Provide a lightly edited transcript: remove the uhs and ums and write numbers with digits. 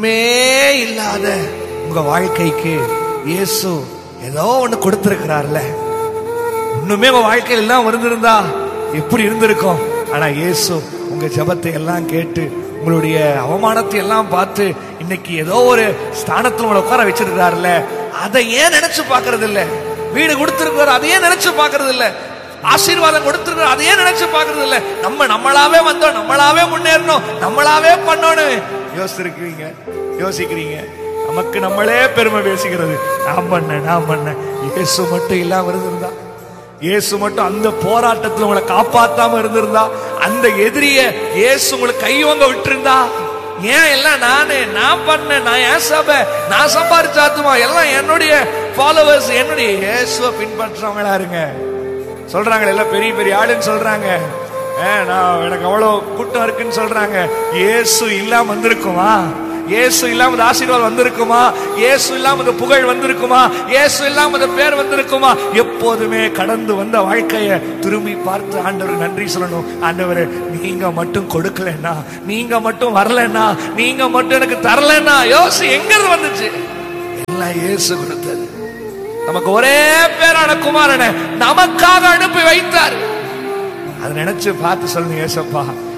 இல்லாத உங்க வாழ்க்கைக்கு இயேசு ஏதோ ஒண்ணு கொடுத்திருக்கிறார்ல. இன்னுமே உங்க வாழ்க்கையில் எல்லாம் இருந்திருந்தா எப்படி இருந்திருக்கும்? ஆனா இயேசு உங்க ஜெபத்தை எல்லாம் கேட்டு உங்களுடைய அவமானத்தை எல்லாம் பார்த்து இன்னைக்கு ஏதோ ஒரு ஸ்தானத்துல உங்களை உட்கார வச்சிருக்கிறாருல. அதை ஏன் நினைச்சு பாக்குறது இல்ல? வீடு கொடுத்திருக்கிறார், அதையே நினைச்சு பாக்குறது இல்ல. ஆசீர்வாதம் கொடுத்திருக்கிறார், அதையே நினைச்சு பாக்குறது இல்ல. நம்மளாவே வந்தோம், நம்மளாவே முன்னேறணும், நம்மளாவே பண்ணணும் யோசிக்கிறீங்க. நமக்கு நம்மளே பெருமை பேசிக்கிறது. நான் பண்ண இயேசு மட்டும் இல்லாம இருந்திருந்தா, இயேசு மட்டும் அந்த போராட்டத்தில் உங்களை காப்பாத்தாம இருந்திருந்தா, அந்த எதிரிய இயேசு உங்களை கைவங்க விட்டுருந்தா, ஏன் எல்லாம் நான் பண்ணேன், நான் ஏன் சபை, நான் சம்பாதிச்சாத்துமா, எல்லாம் என்னுடைய ஃபாலோவர்ஸ், என்னுடைய இயேசுவை பின்பற்றவங்களா இருங்க. சொல்றாங்க எல்லாம் பெரிய பெரிய ஆளுன்னு சொல்றாங்க. நான் எனக்கு அவ்வளவு கூட்டம் இருக்குன்னு சொல்றாங்க. இயேசு இல்லாம வந்திருக்குமா? இயேசு இல்லாம அந்த ஆசீர்வாதம் வந்திருக்குமா? இயேசு இல்லாம அந்த புகழ் வந்திருக்குமா? இயேசு இல்லாம அந்த பேர் வந்திருக்குமா? எப்போதுமே கடந்து வந்த வாழ்க்கைய திரும்பி பார்த்து ஆண்டவர் நன்றி சொல்லணும். ஆண்டவரே, நீங்க மட்டும் கொடுக்கலன்னா, நீங்க மட்டும் வரலன்னா, நீங்க மட்டும் எனக்கு தரலன்னா, யோசி எங்க இருந்து வந்துச்சு? எல்லாம் இயேசு கொடுத்தது. நமக்கு ஒரே பேரான குமாரனை நமக்காக அனுப்பி வைத்தார். அதை நினைச்சு பார்த்து சொல்லுங்க, ஏசப்பா